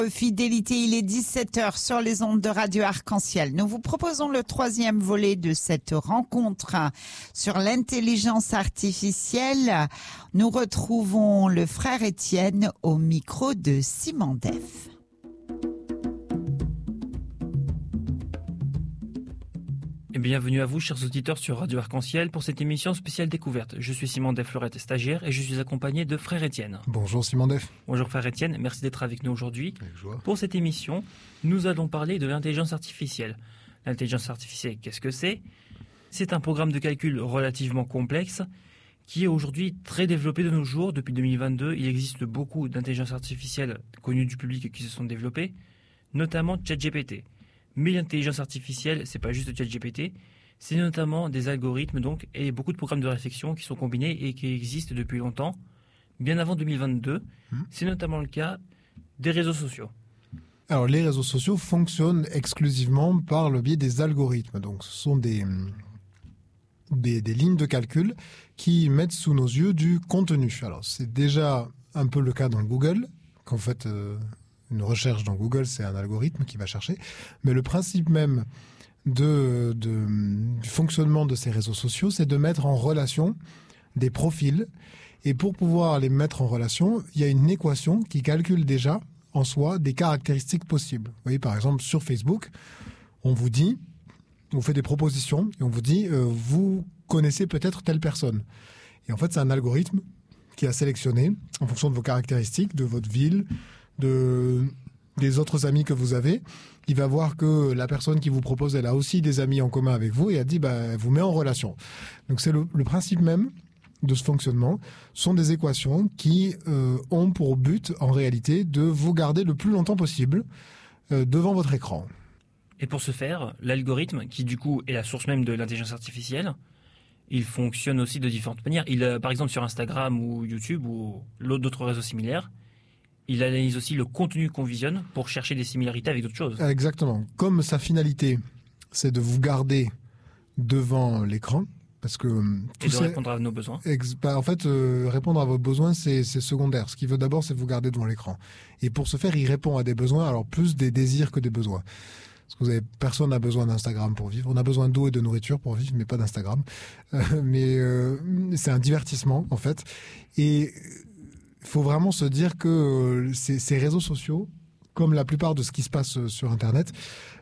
Fidélité, il est 17h sur les ondes de Radio Arc-en-Ciel. Nous vous proposons le 3e volet de cette rencontre sur l'intelligence artificielle. Nous retrouvons le frère Étienne au micro de Simon Def. Et bienvenue à vous, chers auditeurs, sur Radio Arc-en-Ciel pour cette émission spéciale découverte. Je suis Simon Def, Fleurette, stagiaire, et je suis accompagné de frère Étienne. Bonjour Simon Def. Bonjour frère Étienne, merci d'être avec nous aujourd'hui. Avec joie. Pour cette émission, nous allons parler de l'intelligence artificielle. L'intelligence artificielle, qu'est-ce que c'est ? C'est un programme de calcul relativement complexe qui est aujourd'hui très développé de nos jours. Depuis 2022, il existe beaucoup d'intelligences artificielles connues du public qui se sont développées, notamment ChatGPT. Mais l'intelligence artificielle, c'est pas juste ChatGPT, c'est notamment des algorithmes donc et beaucoup de programmes de réflexion qui sont combinés et qui existent depuis longtemps, bien avant 2022. C'est notamment le cas des réseaux sociaux. Alors les réseaux sociaux fonctionnent exclusivement par le biais des algorithmes. Donc ce sont des lignes de calcul qui mettent sous nos yeux du contenu. Alors c'est déjà un peu le cas dans Google, qu'en fait une recherche dans Google, c'est un algorithme qui va chercher. Mais le principe même du fonctionnement de ces réseaux sociaux, c'est de mettre en relation des profils. Et pour pouvoir les mettre en relation, il y a une équation qui calcule déjà en soi des caractéristiques possibles. Vous voyez, par exemple, sur Facebook, on vous fait des propositions et on vous dit, vous connaissez peut-être telle personne. Et en fait, c'est un algorithme qui a sélectionné, en fonction de vos caractéristiques, de votre ville, des autres amis que vous avez, il va voir que la personne qui vous propose, elle a aussi des amis en commun avec vous et elle dit, elle vous met en relation. Donc c'est le principe même de ce fonctionnement, sont des équations qui ont pour but, en réalité, de vous garder le plus longtemps possible devant votre écran. Et pour ce faire, l'algorithme, qui du coup est la source même de l'intelligence artificielle, il fonctionne aussi de différentes manières. Par exemple sur Instagram ou YouTube ou d'autres réseaux similaires, il analyse aussi le contenu qu'on visionne pour chercher des similarités avec d'autres choses. Exactement. Comme sa finalité, c'est de vous garder devant l'écran, parce que et de répondre à nos besoins. En fait, répondre à vos besoins, c'est secondaire. Ce qu'il veut d'abord, c'est vous garder devant l'écran. Et pour ce faire, il répond à des besoins, alors plus des désirs que des besoins. Parce que personne n'a besoin d'Instagram pour vivre. On a besoin d'eau et de nourriture pour vivre, mais pas d'Instagram. Mais c'est un divertissement, en fait. Et il faut vraiment se dire que ces réseaux sociaux, comme la plupart de ce qui se passe sur Internet,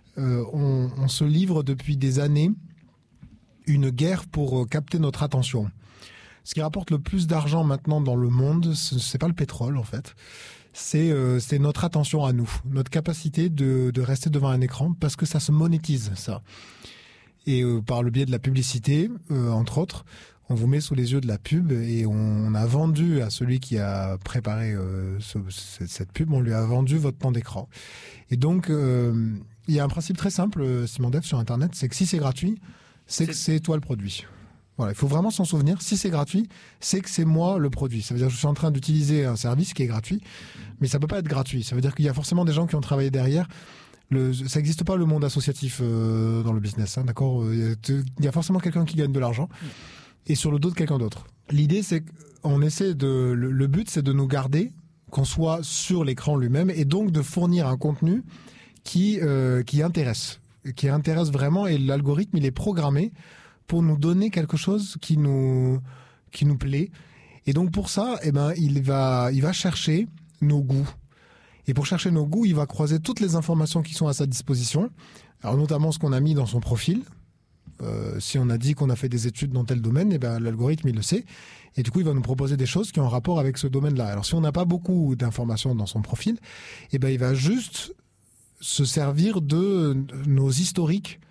on se livre depuis des années une guerre pour capter notre attention. Ce qui rapporte le plus d'argent maintenant dans le monde, c'est pas le pétrole en fait, c'est notre attention à nous, notre capacité de rester devant un écran, parce que ça se monétise ça. Et par le biais de la publicité, entre autres, on vous met sous les yeux de la pub et on a vendu à celui qui a préparé cette pub, on lui a vendu votre temps d'écran. Et donc, il y a un principe très simple, Simon Def, sur Internet, c'est que si c'est gratuit, c'est que c'est toi le produit. Voilà, il faut vraiment s'en souvenir. Si c'est gratuit, c'est que c'est moi le produit. Ça veut dire que je suis en train d'utiliser un service qui est gratuit, mais ça peut pas être gratuit. Ça veut dire qu'il y a forcément des gens qui ont travaillé derrière. Ça n'existe pas le monde associatif dans le business, hein, d'accord ? Il y a forcément quelqu'un qui gagne de l'argent. Et sur le dos de quelqu'un d'autre. L'idée, c'est qu'on essaie le but, c'est de nous garder, qu'on soit sur l'écran lui-même, et donc de fournir un contenu qui intéresse vraiment, et l'algorithme, il est programmé pour nous donner quelque chose qui nous plaît. Et donc pour ça, il va chercher nos goûts. Et pour chercher nos goûts, il va croiser toutes les informations qui sont à sa disposition. Alors notamment ce qu'on a mis dans son profil. Si on a dit qu'on a fait des études dans tel domaine, l'algorithme il le sait, et du coup il va nous proposer des choses qui ont un rapport avec ce domaine-là. Alors si on n'a pas beaucoup d'informations dans son profil, il va juste se servir de nos historiques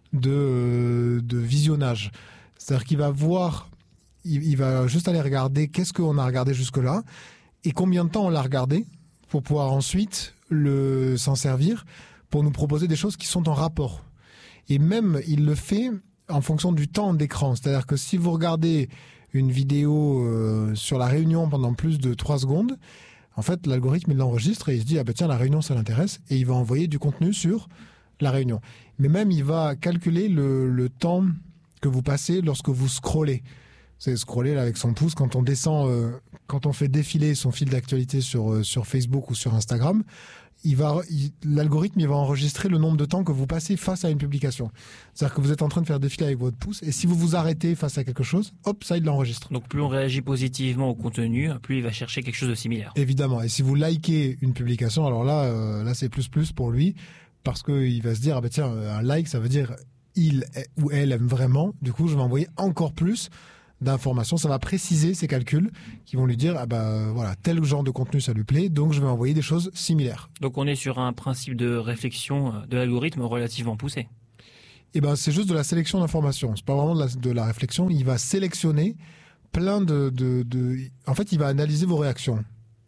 de visionnage. C'est-à-dire qu'il va voir, il va juste aller regarder qu'est-ce qu'on a regardé jusque-là et combien de temps on l'a regardé, pour pouvoir ensuite s'en servir pour nous proposer des choses qui sont en rapport. Et même, il le fait en fonction du temps d'écran. C'est-à-dire que si vous regardez une vidéo sur la réunion pendant plus de 3 secondes, en fait, l'algorithme, il l'enregistre et il se dit, tiens, la réunion, ça l'intéresse, et il va envoyer du contenu sur la réunion. Mais même, il va calculer le temps que vous passez lorsque vous scrollez. C'est scroller là, avec son pouce. Quand on descend, quand on fait défiler son fil d'actualité sur Facebook ou sur Instagram, l'algorithme il va enregistrer le nombre de temps que vous passez face à une publication. C'est-à-dire que vous êtes en train de faire défiler avec votre pouce, et si vous vous arrêtez face à quelque chose, hop, ça il l'enregistre. Donc plus on réagit positivement au contenu, plus il va chercher quelque chose de similaire. Évidemment. Et si vous likez une publication, alors là c'est plus pour lui, parce qu'il va se dire, ah ben tiens, un like, ça veut dire il ou elle aime vraiment, du coup je vais envoyer encore plus d'informations, ça va préciser ces calculs qui vont lui dire ah bah voilà, tel genre de contenu ça lui plaît, donc je vais envoyer des choses similaires. Donc on est sur un principe de réflexion de l'algorithme relativement poussé. Et ben c'est juste de la sélection d'informations, c'est pas vraiment de la réflexion, il va sélectionner plein en fait il va analyser vos réactions.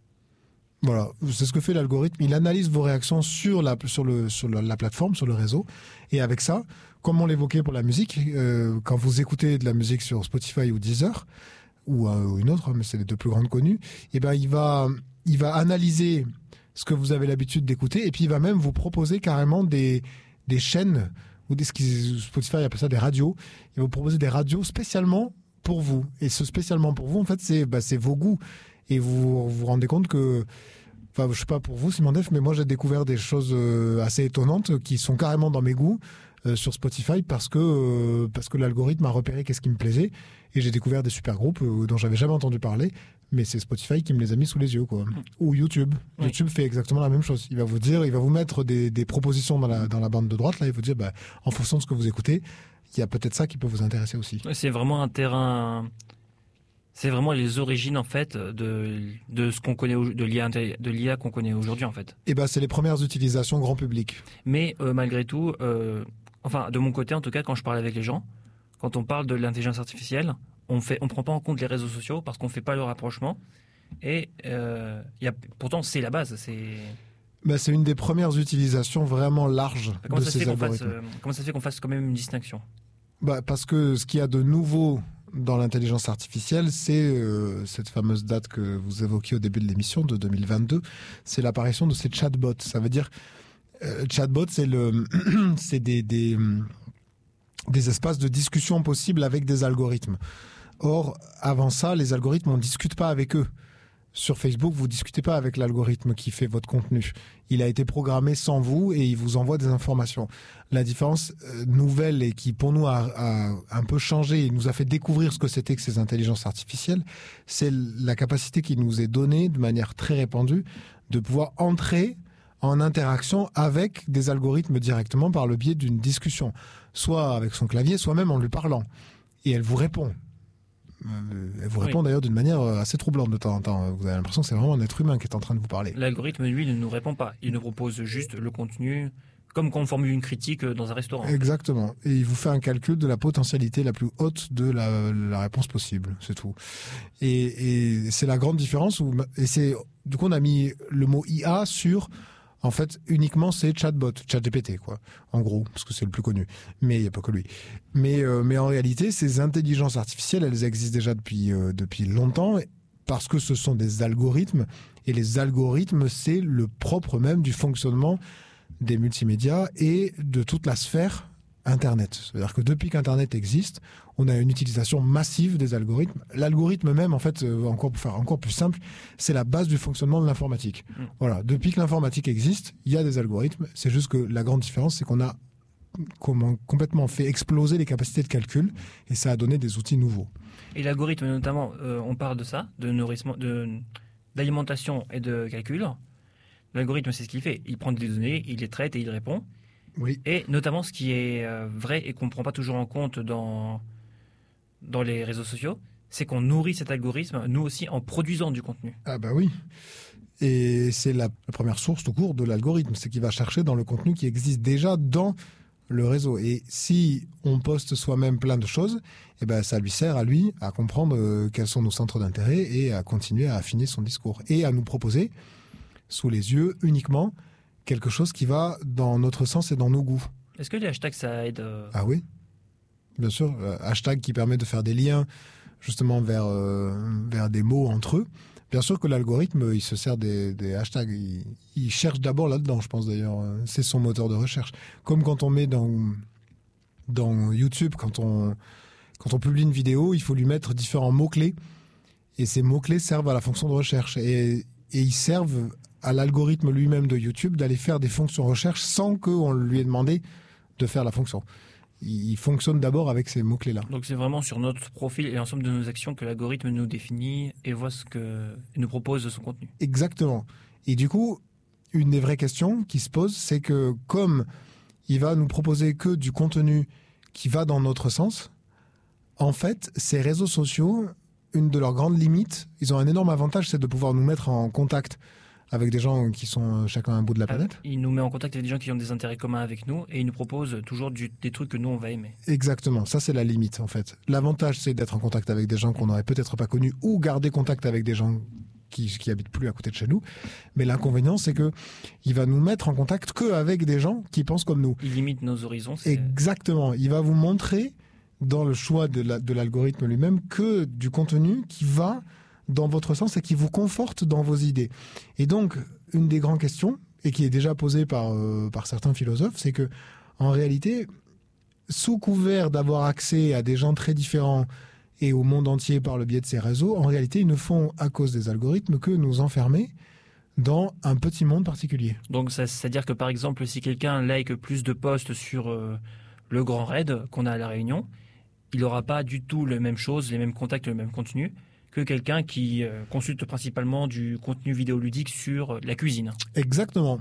Voilà, c'est ce que fait l'algorithme, il analyse vos réactions sur la plateforme, sur le réseau, et avec ça, comme on l'évoquait pour la musique, quand vous écoutez de la musique sur Spotify ou Deezer, ou une autre, mais c'est les deux plus grandes connues, et ben il va analyser ce que vous avez l'habitude d'écouter, et puis il va même vous proposer carrément des chaînes, ou Spotify appelle ça des radios, il va vous proposer des radios spécialement pour vous. Et ce spécialement pour vous, en fait, c'est vos goûts. Et vous vous rendez compte que, enfin, je sais pas pour vous, Simon Def, mais moi j'ai découvert des choses assez étonnantes qui sont carrément dans mes goûts sur Spotify parce que l'algorithme a repéré qu'est-ce qui me plaisait, et j'ai découvert des super groupes dont j'avais jamais entendu parler, mais c'est Spotify qui me les a mis sous les yeux, quoi. Ou YouTube. Oui. YouTube fait exactement la même chose. Il va vous mettre des propositions dans la bande de droite, là, il va vous dire, bah, en fonction de ce que vous écoutez, il y a peut-être ça qui peut vous intéresser aussi. C'est vraiment un terrain. C'est vraiment les origines en fait de ce qu'on connaît de l'IA qu'on connaît aujourd'hui en fait. Et ben c'est les premières utilisations grand public. Mais malgré tout, enfin de mon côté en tout cas, quand je parle avec les gens, quand on parle de l'intelligence artificielle, on prend pas en compte les réseaux sociaux parce qu'on fait pas le rapprochement. Et pourtant c'est la base. C'est une des premières utilisations vraiment larges de ces algorithmes. Comment ça se fait qu'on fasse quand même une distinction ? Parce que ce qu'il y a de nouveau dans l'intelligence artificielle, c'est cette fameuse date que vous évoquiez au début de l'émission de 2022, c'est l'apparition de ces chatbots. Ça veut dire, chatbot, c'est des espaces de discussion possibles avec des algorithmes. Or, avant ça, les algorithmes, on ne discute pas avec eux. Sur Facebook, vous ne discutez pas avec l'algorithme qui fait votre contenu. Il a été programmé sans vous et il vous envoie des informations. La différence nouvelle et qui, pour nous, a un peu changé et nous a fait découvrir ce que c'était que ces intelligences artificielles, c'est la capacité qui nous est donnée de manière très répandue de pouvoir entrer en interaction avec des algorithmes directement par le biais d'une discussion, soit avec son clavier, soit même en lui parlant. Et elle vous répond. Elle vous répond d'ailleurs d'une manière assez troublante de temps en temps. Vous avez l'impression que c'est vraiment un être humain qui est en train de vous parler. L'algorithme, lui, ne nous répond pas. Il nous propose juste le contenu, comme quand on formule une critique dans un restaurant. Exactement. Et il vous fait un calcul de la potentialité la plus haute de la réponse possible. C'est tout. Et c'est la grande différence. Du coup, on a mis le mot IA sur... En fait, uniquement, c'est chatbot, ChatGPT, quoi. En gros, parce que c'est le plus connu. Mais il n'y a pas que lui. Mais en réalité, ces intelligences artificielles, elles existent déjà depuis longtemps, parce que ce sont des algorithmes. Et les algorithmes, c'est le propre même du fonctionnement des multimédias et de toute la sphère Internet. C'est-à-dire que depuis qu'Internet existe, on a une utilisation massive des algorithmes. L'algorithme même, en fait, pour faire encore plus simple, c'est la base du fonctionnement de l'informatique. Voilà. Depuis que l'informatique existe, il y a des algorithmes. C'est juste que la grande différence, c'est qu'on a complètement fait exploser les capacités de calcul et ça a donné des outils nouveaux. Et l'algorithme, notamment, on parle de ça, de nourrissement, d'alimentation et de calcul. L'algorithme, c'est ce qu'il fait. Il prend des données, il les traite et il répond. Oui. Et notamment ce qui est vrai et qu'on ne prend pas toujours en compte dans les réseaux sociaux, c'est qu'on nourrit cet algorithme, nous aussi, en produisant du contenu. Ah bah oui. Et c'est la première source tout court de l'algorithme, c'est qu'il va chercher dans le contenu qui existe déjà dans le réseau. Et si on poste soi-même plein de choses, eh ben ça lui sert à lui à comprendre quels sont nos centres d'intérêt et à continuer à affiner son discours. Et à nous proposer, sous les yeux uniquement, quelque chose qui va dans notre sens et dans nos goûts. Est-ce que les hashtags, ça aide Ah oui, bien sûr. Hashtag qui permet de faire des liens justement vers des mots entre eux. Bien sûr que l'algorithme, il se sert des hashtags. Il cherche d'abord là-dedans, je pense d'ailleurs. C'est son moteur de recherche. Comme quand on met dans YouTube, quand Quand on publie une vidéo, il faut lui mettre différents mots-clés. Et ces mots-clés servent à la fonction de recherche. Et ils servent à l'algorithme lui-même de YouTube d'aller faire des fonctions recherche sans qu'on lui ait demandé de faire la fonction. Il fonctionne d'abord avec ces mots-clés-là. Donc c'est vraiment sur notre profil et l'ensemble de nos actions que l'algorithme nous définit et nous propose son contenu. Exactement. Et du coup, une des vraies questions qui se pose, c'est que comme il va nous proposer que du contenu qui va dans notre sens, en fait, ces réseaux sociaux, une de leurs grandes limites, ils ont un énorme avantage, c'est de pouvoir nous mettre en contact avec des gens qui sont chacun à un bout de la planète. Il nous met en contact avec des gens qui ont des intérêts communs avec nous et il nous propose toujours des trucs que nous, on va aimer. Exactement, ça c'est la limite en fait. L'avantage, c'est d'être en contact avec des gens qu'on n'aurait peut-être pas connus ou garder contact avec des gens qui habitent plus à côté de chez nous. Mais l'inconvénient, c'est que il va nous mettre en contact qu'avec des gens qui pensent comme nous. Il limite nos horizons. Exactement, il va vous montrer dans le choix de l'algorithme lui-même que du contenu qui va dans votre sens et qui vous conforte dans vos idées. Et donc, une des grandes questions, et qui est déjà posée par certains philosophes, c'est que en réalité, sous couvert d'avoir accès à des gens très différents et au monde entier par le biais de ces réseaux, en réalité, ils ne font, à cause des algorithmes, que nous enfermer dans un petit monde particulier. Donc, c'est-à-dire que, par exemple, si quelqu'un like plus de posts sur le Grand Raid qu'on a à La Réunion, il n'aura pas du tout les mêmes choses, les mêmes contacts, le même contenu que quelqu'un qui consulte principalement du contenu vidéoludique sur la cuisine. Exactement.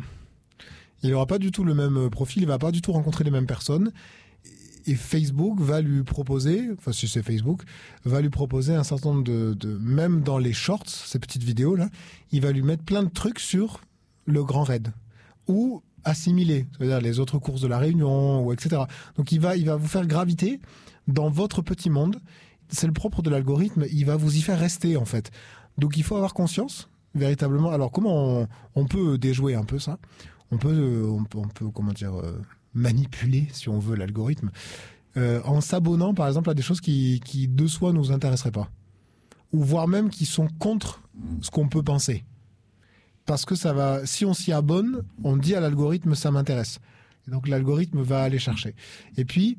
Il n'aura pas du tout le même profil, il ne va pas du tout rencontrer les mêmes personnes. Et Facebook va lui proposer, enfin si c'est Facebook, va lui proposer un certain nombre même dans les shorts, ces petites vidéos-là, il va lui mettre plein de trucs sur le Grand Raid. Ou assimilés, c'est-à-dire les autres courses de la Réunion, ou etc. Donc il va vous faire graviter dans votre petit monde. C'est le propre de l'algorithme, il va vous y faire rester en fait. Donc il faut avoir conscience, véritablement. Alors comment on peut déjouer un peu ça ? On peut comment dire, manipuler, si on veut, l'algorithme, en s'abonnant par exemple à des choses qui de soi nous intéresseraient pas. Ou voire même qui sont contre ce qu'on peut penser. Parce que ça va, si on s'y abonne, on dit à l'algorithme ça m'intéresse. Et donc l'algorithme va aller chercher. Et puis,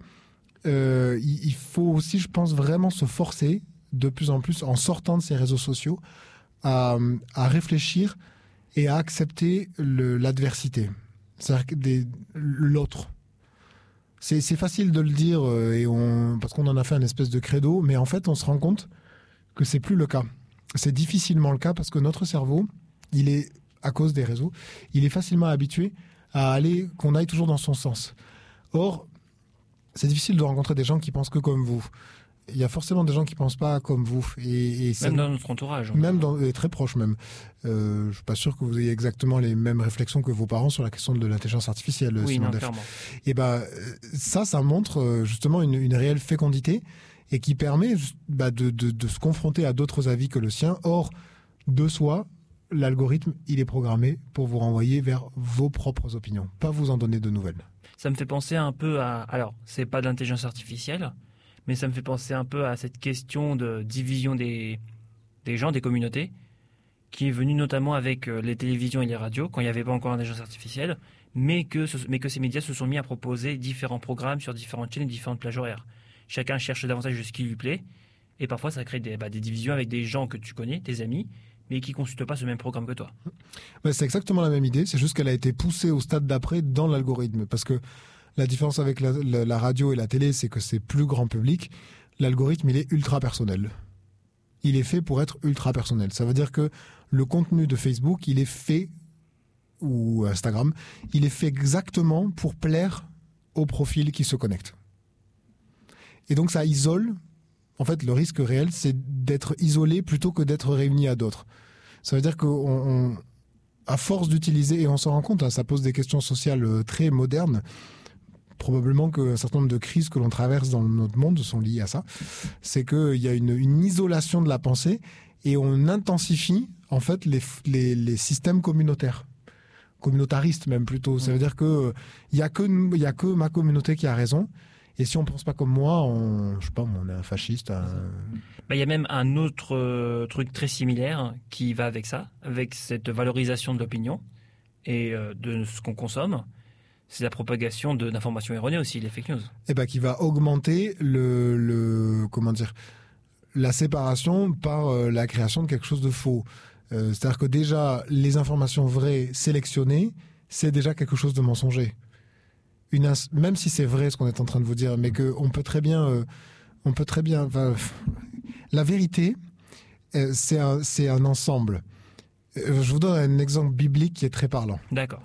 il faut aussi, je pense, vraiment se forcer de plus en plus, en sortant de ces réseaux sociaux, à réfléchir et à accepter l'adversité. C'est-à-dire l'autre. C'est facile de le dire parce qu'on en a fait un espèce de credo, mais en fait, on se rend compte que c'est plus le cas. C'est difficilement le cas parce que notre cerveau, il est, à cause des réseaux, il est facilement habitué qu'on aille toujours dans son sens. Or, c'est difficile de rencontrer des gens qui pensent que comme vous. Il y a forcément des gens qui pensent pas comme vous. Et même dans notre entourage. Même très proche même. Je suis pas sûr que vous ayez exactement les mêmes réflexions que vos parents sur la question de l'intelligence artificielle. Oui, non, clairement. Et ça montre justement une réelle fécondité et qui permet de se confronter à d'autres avis que le sien. Or, de soi, l'algorithme, il est programmé pour vous renvoyer vers vos propres opinions, pas vous en donner de nouvelles. Ça me fait penser un peu à... Alors, c'est pas de l'intelligence artificielle, mais ça me fait penser un peu à cette question de division des gens, des communautés, qui est venue notamment avec les télévisions et les radios, quand il n'y avait pas encore l'intelligence artificielle, mais que ces médias se sont mis à proposer différents programmes sur différentes chaînes et différentes plages horaires. Chacun cherche davantage ce qui lui plaît, et parfois ça crée des divisions avec des gens que tu connais, tes amis, mais qui ne consultent pas ce même programme que toi. C'est exactement la même idée, c'est juste qu'elle a été poussée au stade d'après dans l'algorithme, parce que la différence avec la radio et la télé, c'est que c'est plus grand public. L'algorithme, il est ultra personnel. Il est fait pour être ultra personnel. Ça veut dire que le contenu de Facebook, il est fait, ou Instagram, il est fait exactement pour plaire au profil qui se connecte. Et donc ça isole. En fait, le risque réel, c'est d'être isolé plutôt que d'être réuni à d'autres. Ça veut dire qu'à force d'utiliser, et on s'en rend compte, ça pose des questions sociales très modernes. Probablement qu'un certain nombre de crises que l'on traverse dans notre monde sont liées à ça. C'est qu'il y a une isolation de la pensée et on intensifie en fait les systèmes communautaires. Communautaristes même plutôt. Ça veut dire qu'il n'y a que ma communauté qui a raison. Et si on ne pense pas comme moi, on est un fasciste. Il y a même un autre truc très similaire qui va avec ça, avec cette valorisation de l'opinion et de ce qu'on consomme. c'est la propagation d'informations erronées aussi, les fake news. Eh ben, qui va augmenter comment dire, la séparation par la création de quelque chose de faux. C'est-à-dire que déjà, les informations vraies sélectionnées, c'est déjà quelque chose de mensonger. Même si c'est vrai ce qu'on est en train de vous dire, mais qu'on peut très bien, la vérité, c'est un ensemble. Je vous donne un exemple biblique qui est très parlant. D'accord.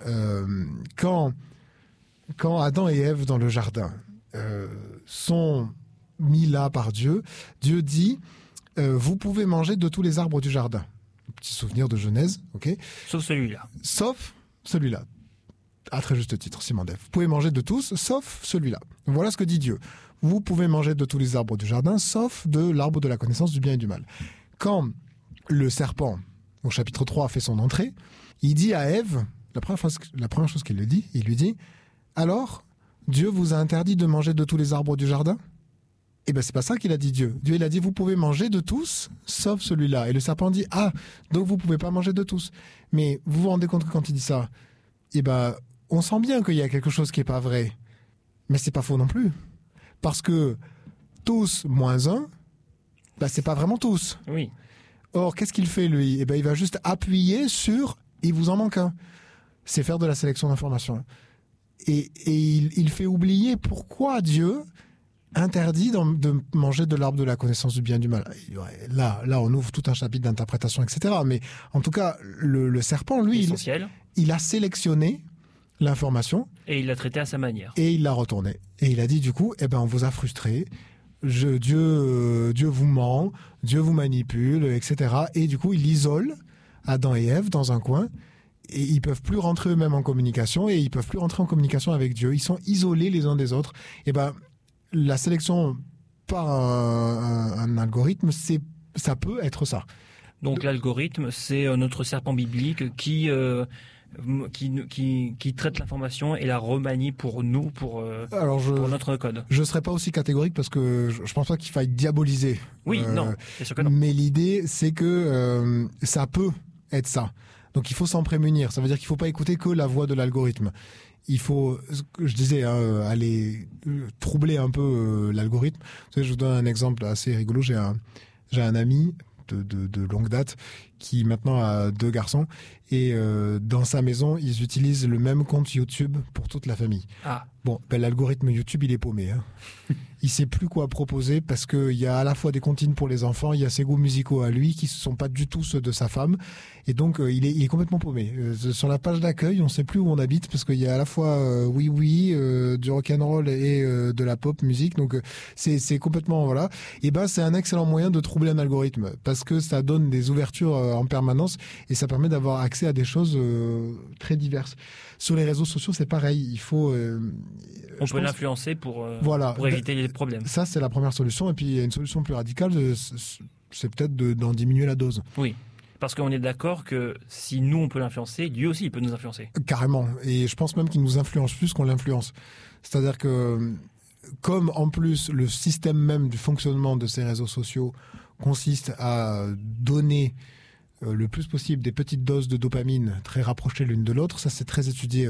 Quand Adam et Ève dans le jardin sont mis là par Dieu, Dieu dit vous pouvez manger de tous les arbres du jardin. Petit souvenir de Genèse, ok. Sauf celui-là. Sauf celui-là. À très juste titre, Simon Def. Vous pouvez manger de tous, sauf celui-là. Voilà ce que dit Dieu. Vous pouvez manger de tous les arbres du jardin, sauf de l'arbre de la connaissance du bien et du mal. Quand le serpent, au chapitre 3, fait son entrée, il dit à Ève, la première chose qu'il lui dit, alors, Dieu vous a interdit de manger de tous les arbres du jardin ? Eh bien, c'est pas ça qu'il a dit Dieu. Dieu, il a dit, vous pouvez manger de tous, sauf celui-là. Et le serpent dit, ah, donc vous pouvez pas manger de tous. Mais vous vous rendez compte que quand il dit ça, eh ben, on sent bien qu'il y a quelque chose qui est pas vrai. Mais c'est pas faux non plus. Parce que tous moins un, ben, c'est pas vraiment tous. Oui. Or, qu'est-ce qu'il fait, lui ? Eh ben, il va juste appuyer sur, il vous en manque un. C'est faire de la sélection d'informations. Et il fait oublier pourquoi Dieu interdit de manger de l'arbre de la connaissance du bien et du mal. Là, on ouvre tout un chapitre d'interprétation, etc. Mais en tout cas, le serpent, lui, il a sélectionné l'information. Et il l'a traité à sa manière. Et il l'a retourné. Et il a dit, du coup, eh ben, on vous a frustré. Dieu vous ment, Dieu vous manipule, etc. Et du coup, il isole Adam et Ève dans un coin. Et ils peuvent plus rentrer eux-mêmes en communication. Et ils peuvent plus rentrer en communication avec Dieu. Ils sont isolés les uns des autres. Et ben, la sélection par un algorithme, ça peut être ça. Donc l'algorithme, c'est notre serpent biblique qui traite l'information et la remanie pour nous, pour notre code. Je ne serais pas aussi catégorique parce que je ne pense pas qu'il faille diaboliser. Oui, non, bien sûr que non. Mais l'idée, c'est que ça peut être ça. Donc il faut s'en prémunir. Ça veut dire qu'il ne faut pas écouter que la voix de l'algorithme. Il faut, je disais, aller troubler un peu l'algorithme. Vous savez, je vous donne un exemple assez rigolo. J'ai un ami de longue date qui maintenant a 2 garçons et dans sa maison, ils utilisent le même compte YouTube pour toute la famille. Ah. Bon, ben, l'algorithme YouTube, il est paumé. Hein. Il sait plus quoi proposer parce qu'il y a à la fois des comptines pour les enfants, il y a ses goûts musicaux à lui qui ne sont pas du tout ceux de sa femme. Et donc, il est complètement paumé. Sur la page d'accueil, on ne sait plus où on habite parce qu'il y a à la fois du rock'n'roll et de la pop musique. Donc, c'est complètement, voilà. Et ben, c'est un excellent moyen de troubler un algorithme parce que ça donne des ouvertures en permanence et ça permet d'avoir accès à des choses très diverses. Sur les réseaux sociaux, c'est pareil. Il faut... on peut l'influencer pour éviter les problèmes. Ça, c'est la première solution. Et puis, il y a une solution plus radicale, c'est peut-être d'en diminuer la dose. Oui, parce qu'on est d'accord que si nous, on peut l'influencer, lui aussi, il peut nous influencer. Carrément. Et je pense même qu'il nous influence plus qu'on l'influence. C'est-à-dire que, comme en plus, le système même du fonctionnement de ces réseaux sociaux consiste à donner le plus possible des petites doses de dopamine très rapprochées l'une de l'autre, ça c'est très étudié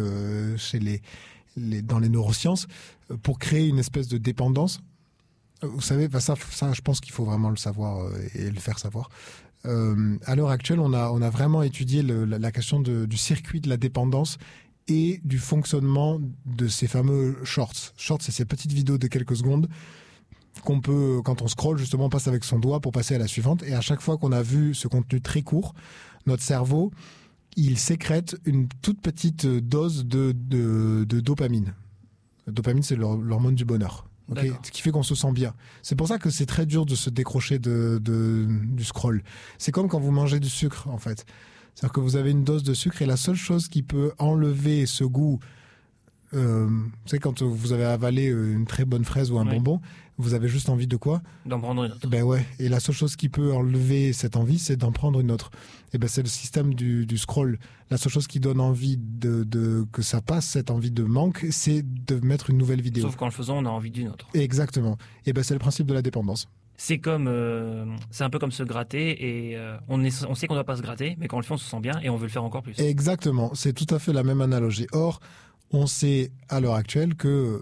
dans les neurosciences, pour créer une espèce de dépendance. Vous savez, ça je pense qu'il faut vraiment le savoir et le faire savoir. À l'heure actuelle, on a vraiment étudié la question du circuit de la dépendance et du fonctionnement de ces fameux shorts. Shorts, c'est ces petites vidéos de quelques secondes qu'on peut, quand on scrolle, justement, on passe avec son doigt pour passer à la suivante. Et à chaque fois qu'on a vu ce contenu très court, notre cerveau, il sécrète une toute petite dose de dopamine. La dopamine, c'est l'hormone du bonheur. Okay, ce qui fait qu'on se sent bien. C'est pour ça que c'est très dur de se décrocher du scroll. C'est comme quand vous mangez du sucre, en fait. C'est-à-dire que vous avez une dose de sucre et la seule chose qui peut enlever ce goût, vous savez, quand vous avez avalé une très bonne fraise ou un bonbon, vous avez juste envie de quoi ? D'en prendre une autre. Ben ouais. Et la seule chose qui peut enlever cette envie, c'est d'en prendre une autre. Et ben c'est le système du scroll. La seule chose qui donne envie que ça passe, cette envie de manque, c'est de mettre une nouvelle vidéo. Sauf qu'en le faisant, on a envie d'une autre. Exactement. Et ben c'est le principe de la dépendance. C'est un peu comme se gratter et on sait qu'on ne doit pas se gratter, mais quand on le fait, on se sent bien et on veut le faire encore plus. Exactement. C'est tout à fait la même analogie. Or, On sait à l'heure actuelle que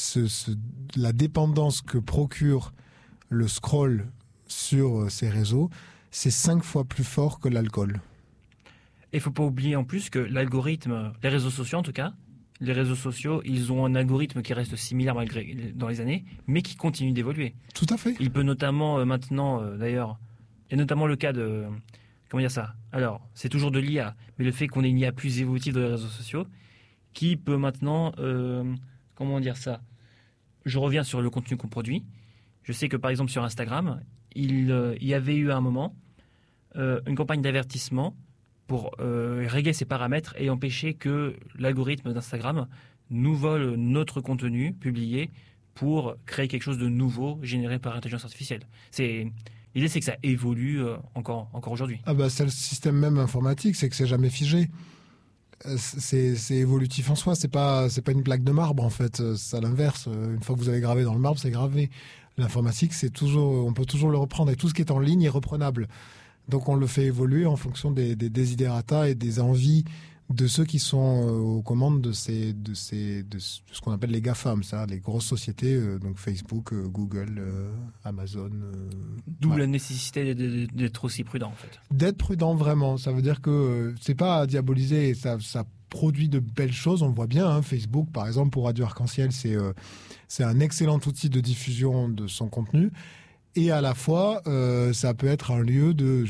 la dépendance que procure le scroll sur ces réseaux, c'est 5 fois plus fort que l'alcool. Et il ne faut pas oublier en plus que l'algorithme, les réseaux sociaux en tout cas, les réseaux sociaux, ils ont un algorithme qui reste similaire dans les années, mais qui continue d'évoluer. Tout à fait. Il peut notamment maintenant, d'ailleurs, et notamment le cas de... Comment dire ça ? Alors, c'est toujours de l'IA, mais le fait qu'on ait une IA plus évolutive dans les réseaux sociaux, qui peut maintenant... comment dire ça ? Je reviens sur le contenu qu'on produit. Je sais que par exemple sur Instagram, il y avait eu à un moment une campagne d'avertissement pour régler ses paramètres et empêcher que l'algorithme d'Instagram nous vole notre contenu publié pour créer quelque chose de nouveau généré par intelligence artificielle. L'idée, c'est que ça évolue encore aujourd'hui. Ah bah, c'est le système même informatique, c'est que c'est jamais figé. C'est évolutif en soi, c'est pas une plaque de marbre en fait, c'est à l'inverse. Une fois que vous avez gravé dans le marbre, c'est gravé. L'informatique, on peut toujours le reprendre et tout ce qui est en ligne est reprenable. Donc on le fait évoluer en fonction des desiderata et des envies de ceux qui sont aux commandes de ce qu'on appelle les GAFAM, ça, les grosses sociétés, donc Facebook, Google, Amazon. D'où la nécessité d'être aussi prudent en fait. D'être prudent vraiment, ça veut dire que c'est pas à diaboliser, ça produit de belles choses, on le voit bien. Facebook par exemple pour Radio Arc-en-Ciel, c'est un excellent outil de diffusion de son contenu. Et à la fois, ça peut être un lieu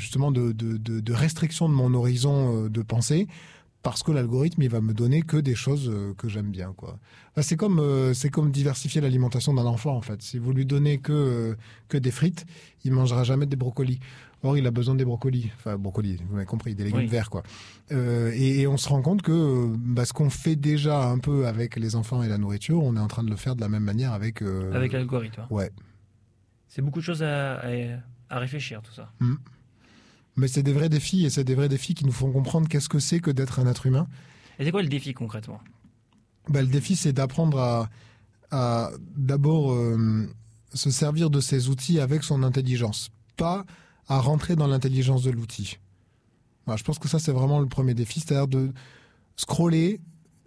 de restriction de mon horizon de pensée, parce que l'algorithme, il va me donner que des choses que j'aime bien, quoi. Enfin, c'est comme diversifier l'alimentation d'un enfant, en fait. Si vous lui donnez que des frites, il mangera jamais des brocolis. Or, il a besoin des brocolis. Enfin, brocolis, vous m'avez compris, des légumes verts, quoi. Et on se rend compte que ce qu'on fait déjà un peu avec les enfants et la nourriture, on est en train de le faire de la même manière avec l'algorithme. Ouais. C'est beaucoup de choses à réfléchir, tout ça. Mais c'est des vrais défis, et c'est des vrais défis qui nous font comprendre qu'est-ce que c'est que d'être un être humain. Et c'est quoi le défi concrètement ? Le défi, c'est d'apprendre à d'abord se servir de ces outils avec son intelligence, pas à rentrer dans l'intelligence de l'outil. Voilà, je pense que ça, c'est vraiment le premier défi, c'est-à-dire de scroller,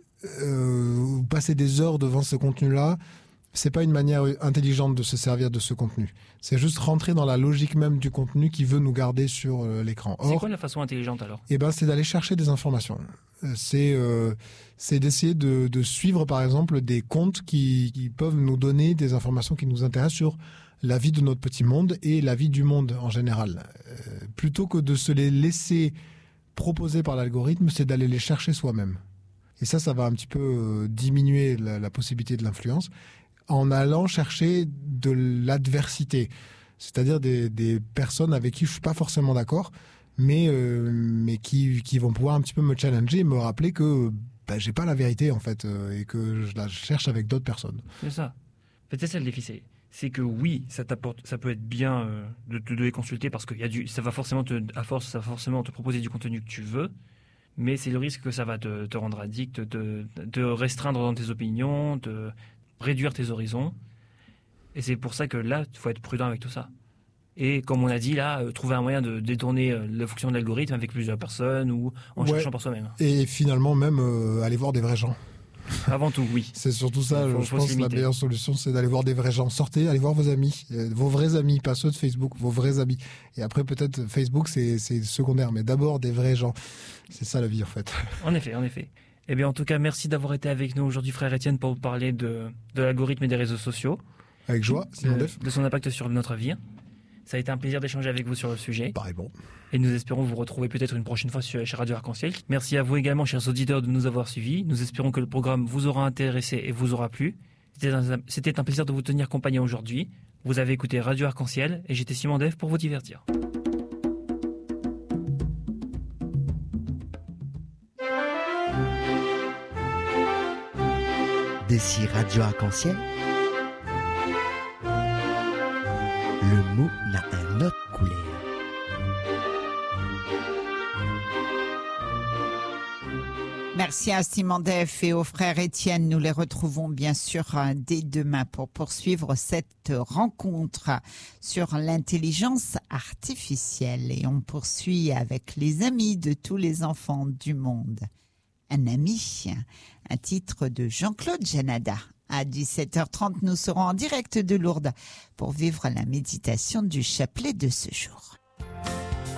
ou passer des heures devant ce contenu-là. C'est pas une manière intelligente de se servir de ce contenu. C'est juste rentrer dans la logique même du contenu qui veut nous garder sur l'écran. C'est quoi la façon intelligente alors ? C'est d'aller chercher des informations. C'est d'essayer de suivre par exemple des comptes qui peuvent nous donner des informations qui nous intéressent sur la vie de notre petit monde et la vie du monde en général. Plutôt que de se les laisser proposer par l'algorithme, c'est d'aller les chercher soi-même. Et ça va un petit peu diminuer la possibilité de l'influence, en allant chercher de l'adversité, c'est-à-dire des personnes avec qui je suis pas forcément d'accord, mais qui vont pouvoir un petit peu me challenger et me rappeler que j'ai pas la vérité en fait, et que je la cherche avec d'autres personnes. C'est ça. En fait, c'est ça le défi, c'est que oui, ça peut être bien de les consulter parce que ça va forcément te proposer du contenu que tu veux. Mais c'est le risque que ça va te rendre addict, te restreindre dans tes opinions, de réduire tes horizons. Et c'est pour ça que là, il faut être prudent avec tout ça. Et comme on a dit, là, trouver un moyen de détourner la fonction de l'algorithme avec plusieurs personnes ou en cherchant par soi-même. Et finalement, même aller voir des vrais gens. Avant tout, oui. C'est surtout ça, je pense que la meilleure solution, c'est d'aller voir des vrais gens. Sortez, allez voir vos amis, vos vrais amis, pas ceux de Facebook, vos vrais amis. Et après, peut-être, Facebook, c'est secondaire, mais d'abord des vrais gens. C'est ça la vie, en fait. En effet. Eh bien, en tout cas, merci d'avoir été avec nous aujourd'hui, frère Étienne, pour parler de l'algorithme et des réseaux sociaux. Avec joie, Simon Def. De son impact sur notre vie. Ça a été un plaisir d'échanger avec vous sur le sujet. Pareil, bon. Et nous espérons vous retrouver peut-être une prochaine fois chez Radio Arc-en-Ciel. Merci à vous également, chers auditeurs, de nous avoir suivis. Nous espérons que le programme vous aura intéressé et vous aura plu. C'était un plaisir de vous tenir compagnie aujourd'hui. Vous avez écouté Radio Arc-en-Ciel et j'étais Simon Def pour vous divertir. D'ici Radio Arc-en-Ciel, le mot n'a un autre couleur. Merci à Simon Def et au frère Étienne. Nous les retrouvons bien sûr dès demain pour poursuivre cette rencontre sur l'intelligence artificielle. Et on poursuit avec les amis de tous les enfants du monde. un ami, un titre de Jean-Claude Janada. À 17h30, nous serons en direct de Lourdes pour vivre la méditation du chapelet de ce jour.